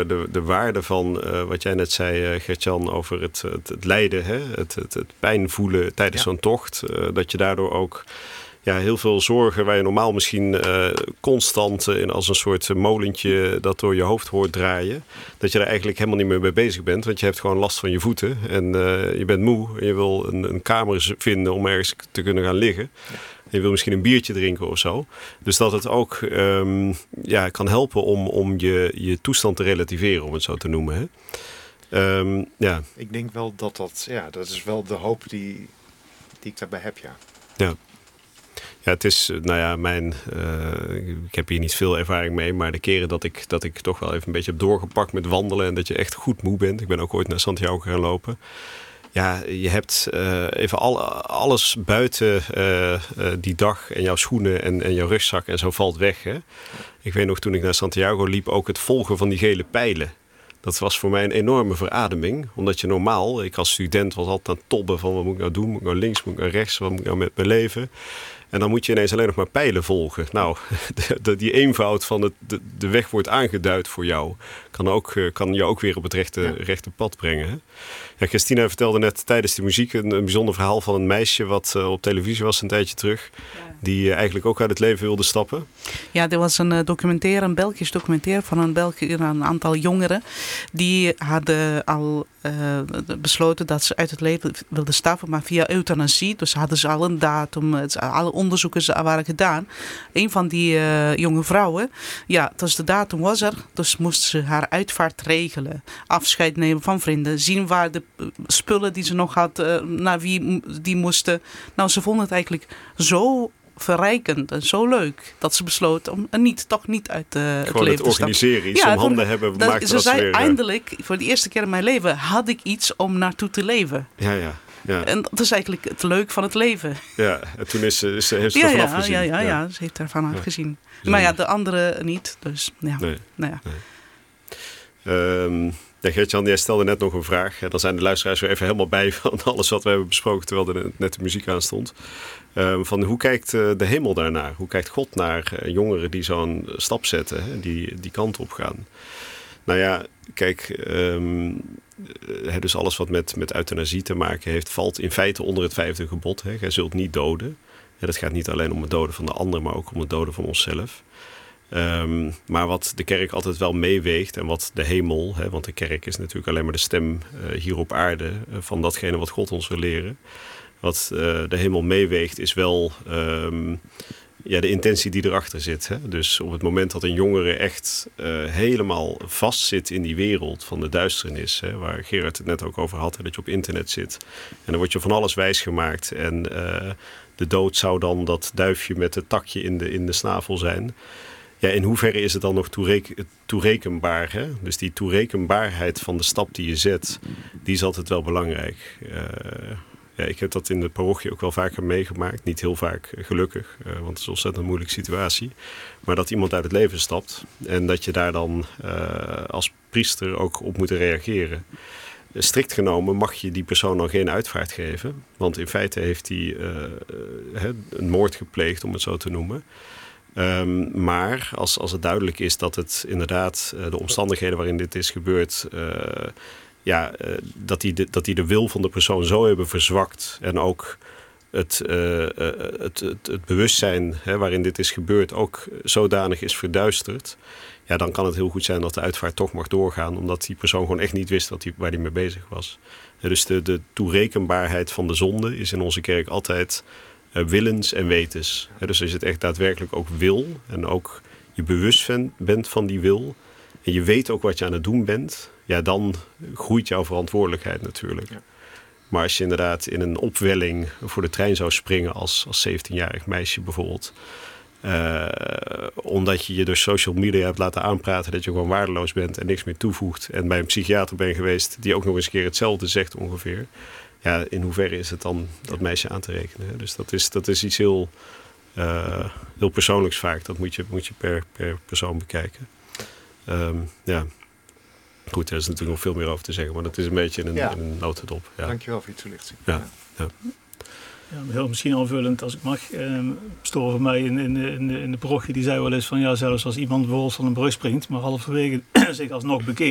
de waarde van wat jij net zei, Gert-Jan, over het lijden, hè? Het pijn voelen tijdens zo'n tocht. Dat je daardoor ook heel veel zorgen waar je normaal misschien constant als een soort molentje dat door je hoofd hoort draaien. Dat je daar eigenlijk helemaal niet meer mee bezig bent. Want je hebt gewoon last van je voeten. En je bent moe. En je wil een kamer vinden om ergens te kunnen gaan liggen. Ja. En je wil misschien een biertje drinken of zo. Dus dat het ook kan helpen om je toestand te relativeren, om het zo te noemen. Hè? Ik denk wel dat is wel de hoop die ik daarbij heb, Ja. Ja, het is, ik heb hier niet veel ervaring mee, maar de keren dat ik toch wel even een beetje heb doorgepakt met wandelen en dat je echt goed moe bent. Ik ben ook ooit naar Santiago gaan lopen. Ja, je hebt even alles buiten die dag en jouw schoenen en jouw rugzak en zo valt weg. Hè? Ik weet nog, toen ik naar Santiago liep, ook het volgen van die gele pijlen. Dat was voor mij een enorme verademing. Omdat je normaal, ik als student was altijd aan het tobben van wat moet ik nou doen? Moet ik nou links, moet ik nou rechts? Wat moet ik nou met mijn leven? En dan moet je ineens alleen nog maar pijlen volgen. Nou, die eenvoud van de weg wordt aangeduid voor jou. Kan je ook weer op het rechte pad brengen. Hè? Ja, Christina vertelde net tijdens de muziek een bijzonder verhaal van een meisje wat op televisie was een tijdje terug. Ja. Die eigenlijk ook uit het leven wilde stappen. Ja, er was een Belgisch documentaire van een aantal jongeren. Die hadden al besloten dat ze uit het leven wilden stappen, maar via euthanasie. Dus hadden ze al een datum, alle onderzoeken waren gedaan. Een van die jonge vrouwen, dus de datum was er, dus moest ze haar uitvaart regelen. Afscheid nemen van vrienden, zien waar de spullen die ze nog had, naar wie die moesten. Nou, ze vonden het eigenlijk zo verrijkend en zo leuk dat ze besloot om toch niet uit het leven te stappen. Gewoon het organiseren, iets om handen hebben. Ze zei eindelijk, voor de eerste keer in mijn leven had ik iets om naartoe te leven. Ja. En dat is eigenlijk het leuk van het leven. Ja, en toen heeft ze ervan afgezien. Ja, ze heeft ervan afgezien. Maar de andere niet, dus Nee. Nee. Gert-Jan, jij stelde net nog een vraag. Dan zijn de luisteraars weer even helemaal bij van alles wat we hebben besproken terwijl er net de muziek aan stond. Van hoe kijkt de hemel daarnaar? Hoe kijkt God naar jongeren die zo'n stap zetten, hè, die kant op gaan? Nou ja, kijk, dus alles wat met euthanasie te maken heeft, valt in feite onder het 5e gebod. Hè. Jij zult niet doden. Ja, dat gaat niet alleen om het doden van de ander, maar ook om het doden van onszelf. Maar wat de kerk altijd wel meeweegt en wat de hemel, hè, want de kerk is natuurlijk alleen maar de stem hier op aarde van datgene wat God ons wil leren. Wat de hemel meeweegt is wel de intentie die erachter zit. Hè? Dus op het moment dat een jongere echt helemaal vastzit in die wereld van de duisternis, hè, waar Gerard het net ook over had, hè, dat je op internet zit en dan word je van alles wijsgemaakt en de dood zou dan dat duifje met het takje in de snavel zijn. Ja, in hoeverre is het dan nog toerekenbaar? Hè? Dus die toerekenbaarheid van de stap die je zet, die is altijd wel belangrijk. Ik heb dat in de parochie ook wel vaker meegemaakt. Niet heel vaak, gelukkig, want het is een ontzettend moeilijke situatie. Maar dat iemand uit het leven stapt en dat je daar dan als priester ook op moet reageren. Strikt genomen mag je die persoon dan geen uitvaart geven. Want in feite heeft hij een moord gepleegd, om het zo te noemen. Maar als het duidelijk is dat het inderdaad de omstandigheden waarin dit is gebeurd, dat die de wil van de persoon zo hebben verzwakt en ook het bewustzijn waarin dit is gebeurd ook zodanig is verduisterd, ja, dan kan het heel goed zijn dat de uitvaart toch mag doorgaan, omdat die persoon gewoon echt niet wist waar hij mee bezig was. Dus de toerekenbaarheid van de zonde is in onze kerk altijd willens en wetens. Dus als je het echt daadwerkelijk ook wil en ook je bewust bent van die wil en je weet ook wat je aan het doen bent, ja, dan groeit jouw verantwoordelijkheid natuurlijk. Ja. Maar als je inderdaad in een opwelling voor de trein zou springen als 17-jarig meisje bijvoorbeeld, omdat je door social media hebt laten aanpraten dat je gewoon waardeloos bent en niks meer toevoegt en bij een psychiater bent geweest die ook nog eens een keer hetzelfde zegt ongeveer. Ja, in hoeverre is het dan dat meisje aan te rekenen? Hè? Dus dat is iets heel persoonlijks vaak. Dat moet je per persoon bekijken. Goed, er is natuurlijk nog veel meer over te zeggen, maar dat is een beetje in een notendop. Ja. Dankjewel voor je toelichting. Ja. Ja, heel misschien aanvullend, als ik mag. Stoor van mij in de parochie, die zei wel eens van zelfs als iemand bijvoorbeeld van een brug springt, maar halverwege zich alsnog bekeert,